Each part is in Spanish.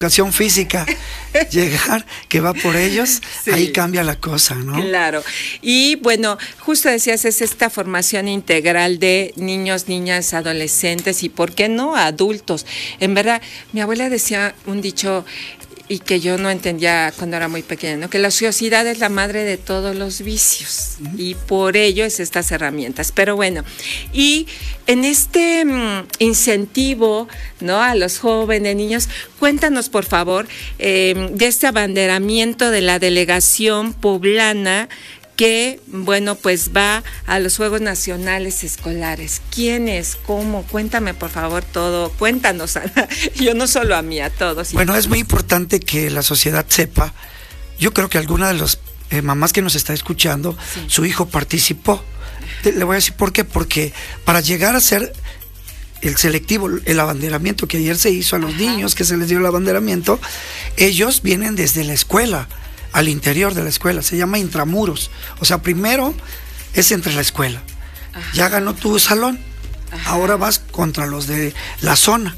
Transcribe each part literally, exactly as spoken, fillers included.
educación física, llegar, que va por ellos, sí. Ahí cambia la cosa, ¿no? Claro. Y bueno, justo decías, es esta formación integral de niños, niñas, adolescentes y, ¿por qué no?, adultos. En verdad, mi abuela decía un dicho y que yo no entendía cuando era muy pequeña, ¿no?, que la ociosidad es la madre de todos los vicios, uh-huh. Y por ello es estas herramientas. Pero bueno, y en este um, incentivo, ¿no?, a los jóvenes, niños, cuéntanos por favor eh, de este abanderamiento de la delegación poblana que, bueno, pues va a los Juegos Nacionales Escolares. ¿Quién es? ¿Cómo? Cuéntame, por favor, todo. Cuéntanos, Ana. Yo no solo a mí, a todos. Bueno, es muy importante que la sociedad sepa. Yo creo que alguna de las eh, mamás que nos está escuchando, sí. Su hijo participó. Te, le voy a decir por qué. Porque para llegar a ser el selectivo, el abanderamiento que ayer se hizo a los Ajá. niños, que se les dio el abanderamiento, ellos vienen desde la escuela, al interior de la escuela, se llama intramuros, o sea, primero es entre la escuela, Ajá. Ya ganó tu salón, Ajá. Ahora vas contra los de la zona,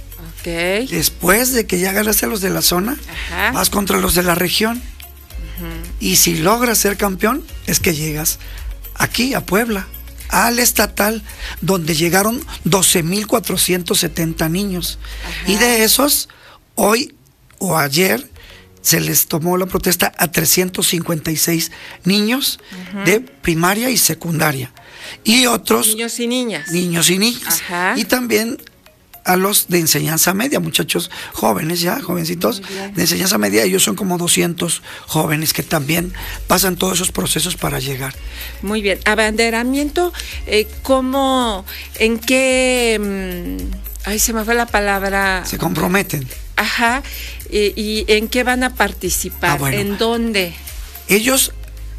okay. Después de que ya ganaste a los de la zona, Ajá. Vas contra los de la región, uh-huh. Y si logras ser campeón, es que llegas aquí a Puebla, al estatal, donde llegaron doce mil cuatrocientos setenta niños, Ajá. Y de esos, hoy o ayer, se les tomó la protesta a trescientos cincuenta y seis niños uh-huh. de primaria y secundaria. Y otros... Niños y niñas. Niños y niñas. Ajá. Y también a los de enseñanza media, muchachos jóvenes ya, jovencitos, de enseñanza media. Ellos son como doscientos jóvenes que también pasan todos esos procesos para llegar. Muy bien. Abanderamiento, eh, ¿cómo, en qué... Mmm, ay, se me fue la palabra... Se comprometen. Ajá, ¿y, y en qué van a participar? Ah, bueno. ¿En dónde? Ellos,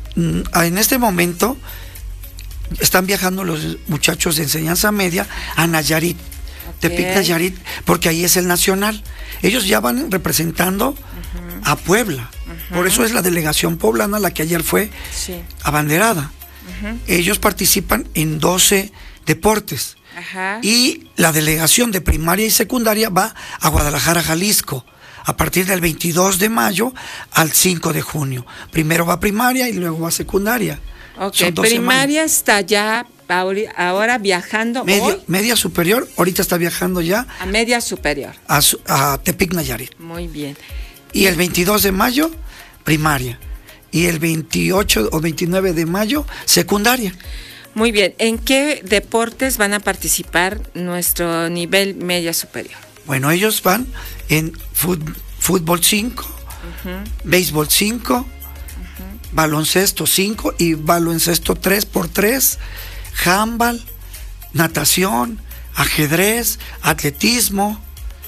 en este momento, están viajando los muchachos de enseñanza media a Nayarit, okay. Tepic Nayarit, porque ahí es el nacional. Ellos ya van representando uh-huh. a Puebla, uh-huh. Por eso es la delegación poblana la que ayer fue sí. abanderada. Uh-huh. Ellos participan en doce deportes. Ajá. Y la delegación de primaria y secundaria va a Guadalajara, Jalisco, a partir del veintidós de mayo al cinco de junio. Primero va primaria y luego va secundaria. Ok, primaria semanas. Está ya ahora viajando. Media, hoy. media superior, ahorita está viajando ya. A media superior. A, a Tepic Nayarit. Muy bien. Y el veintidós de mayo, primaria. Y el veintiocho o veintinueve de mayo, secundaria. Muy bien. ¿En qué deportes van a participar nuestro nivel media superior? Bueno, ellos van en fut, fútbol cinco, uh-huh. béisbol cinco, uh-huh. baloncesto cinco y baloncesto tres por tres, handball, natación, ajedrez, atletismo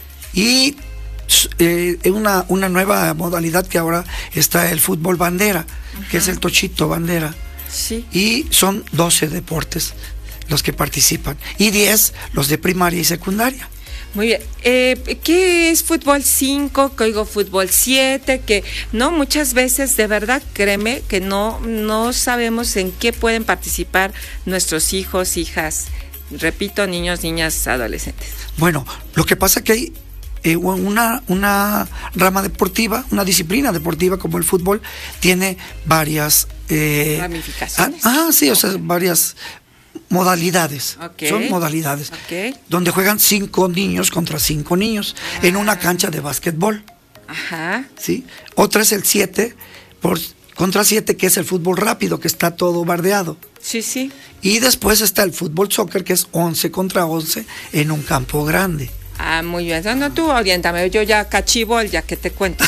y eh, una, una nueva modalidad que ahora está el fútbol bandera, uh-huh. que es el tochito bandera. Sí. Y son doce deportes los que participan y diez los de primaria y secundaria. Muy bien. Eh, ¿Qué es fútbol cinco? Que oigo fútbol siete, que no, muchas veces de verdad, créeme, que no, no sabemos en qué pueden participar nuestros hijos, hijas, repito, niños, niñas, adolescentes. Bueno, lo que pasa que hay Eh, una, una rama deportiva, una disciplina deportiva como el fútbol, tiene varias eh, ramificaciones. Ah, ah, sí, o sea, varias modalidades. Okay. Son modalidades. Okay. Donde juegan cinco niños contra cinco niños ah. en una cancha de básquetbol. Ajá. ¿Sí? Otra es el siete por contra siete, que es el fútbol rápido, que está todo bardeado. Sí, sí. Y después está el fútbol soccer, que es once contra once en un campo grande. Ah, muy bien. No, no, tú oriéntame. Yo ya cachibol, ya que te cuento.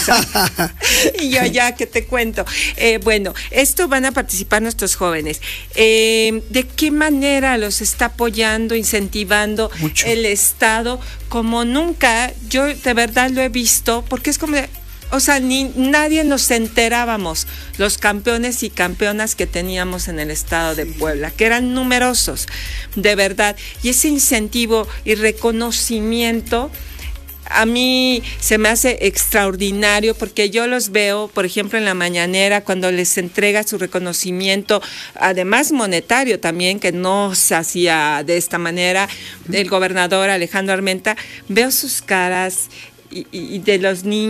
Y yo ya que te cuento. Eh, bueno, esto van a participar nuestros jóvenes. Eh, ¿De qué manera los está apoyando, incentivando Mucho. El Estado? Como nunca, yo de verdad lo he visto, porque es como de, o sea, ni nadie nos enterábamos, los campeones y campeonas que teníamos en el estado de Puebla, que eran numerosos, de verdad. Y ese incentivo y reconocimiento a mí se me hace extraordinario, porque yo los veo, por ejemplo, en la mañanera, cuando les entrega su reconocimiento, además monetario también, que no se hacía de esta manera, el gobernador Alejandro Armenta, veo sus caras y, y de los niños.